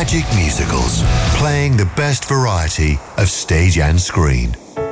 Magic Musicals, playing the best variety of stage and screen.